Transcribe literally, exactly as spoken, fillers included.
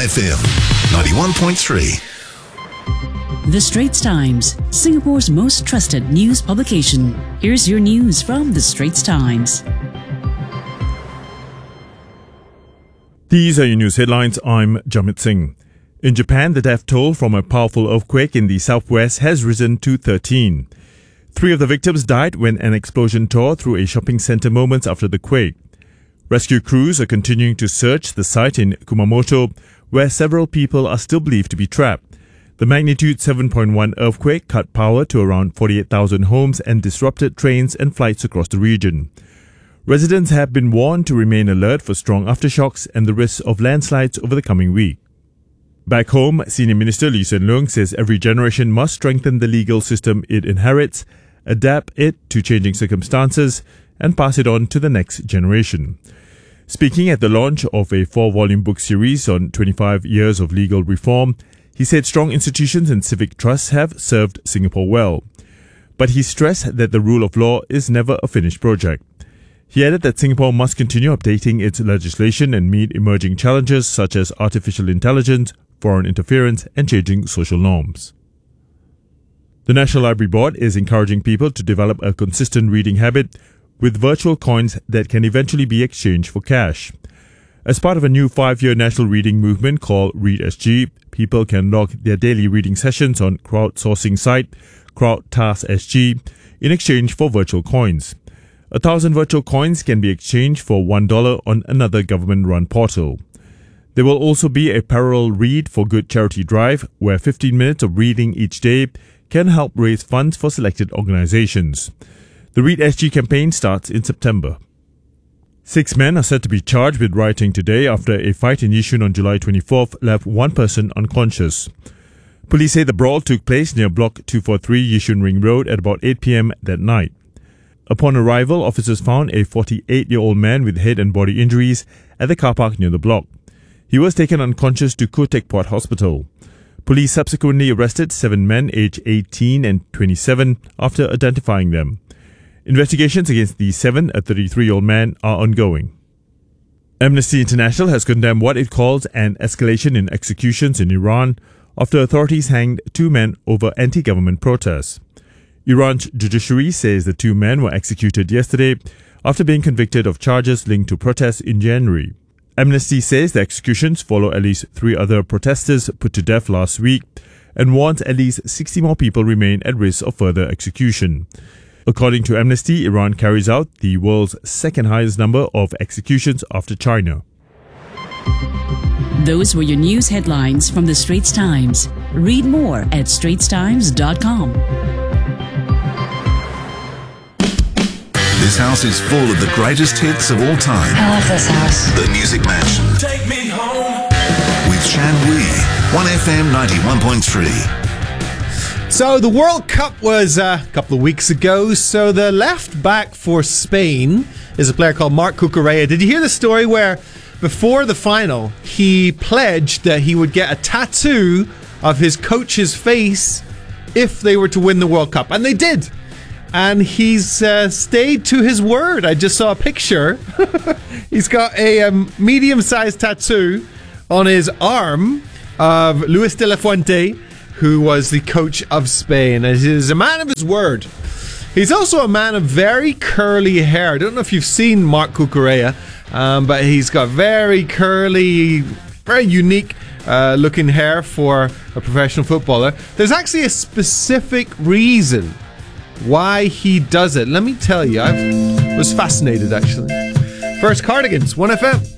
F M ninety-one point three. The Straits Times, Singapore's most trusted news publication. Here's your news from The Straits Times. These are your news headlines. I'm Jamit Singh. In Japan, the death toll from a powerful earthquake in the southwest has risen to thirteen. Three of the victims died when an explosion tore through a shopping center moments after the quake. Rescue crews are continuing to search the site in Kumamoto, where several people are still believed to be trapped. The magnitude seven point one earthquake cut power to around forty-eight thousand homes and disrupted trains and flights across the region. Residents have been warned to remain alert for strong aftershocks and the risk of landslides over the coming week. Back home, Senior Minister Lee Hsien Loong says every generation must strengthen the legal system it inherits, adapt it to changing circumstances, and pass it on to the next generation. Speaking at the launch of a four-volume book series on twenty-five years of legal reform, he said strong institutions and civic trusts have served Singapore well. But he stressed that the rule of law is never a finished project. He added that Singapore must continue updating its legislation and meet emerging challenges such as artificial intelligence, foreign interference, and changing social norms. The National Library Board is encouraging people to develop a consistent reading habit with virtual coins that can eventually be exchanged for cash. As part of a new five-year national reading movement called Read S G, people can log their daily reading sessions on crowdsourcing site CrowdTask S G in exchange for virtual coins. A thousand virtual coins can be exchanged for one dollar on another government-run portal. There will also be a parallel Read for Good charity drive where fifteen minutes of reading each day can help raise funds for selected organizations. The Read S G campaign starts in September. Six men are said to be charged with rioting today after a fight in Yishun on July twenty-fourth left one person unconscious. Police say the brawl took place near Block two forty-three Yishun Ring Road at about eight p.m. that night. Upon arrival, officers found a forty-eight-year-old man with head and body injuries at the car park near the block. He was taken unconscious to Khoo Teck Puat Hospital. Police subsequently arrested seven men aged eighteen and twenty-seven after identifying them. Investigations against the seven, a thirty-three-year-old man, are ongoing. Amnesty International has condemned what it calls an escalation in executions in Iran after authorities hanged two men over anti-government protests. Iran's judiciary says the two men were executed yesterday after being convicted of charges linked to protests in January. Amnesty says the executions follow at least three other protesters put to death last week and warns at least sixty more people remain at risk of further execution. According to Amnesty, Iran carries out the world's second highest number of executions after China. Those were your news headlines from The Straits Times. Read more at straits times dot com. This house is full of the greatest hits of all time. I love this house. The Music Mansion. Take me home. With Shan Wee. one F M ninety-one point three. So the World Cup was uh, a couple of weeks ago. So the left back for Spain is a player called Marc Cucurella. Did you hear the story where before the final he pledged that he would get a tattoo of his coach's face if they were to win the World Cup? And they did. And he's uh, stayed to his word. I just saw a picture. He's got a um, medium-sized tattoo on his arm of Luis de la Fuente, who was the coach of Spain. He's a man of his word. He's also a man of very curly hair. I don't know if you've seen Marc Cucurella, um, but he's got very curly, very unique uh, looking hair for a professional footballer. There's actually a specific reason why he does it. Let me tell you, I was fascinated actually. First Cardigans, one F M.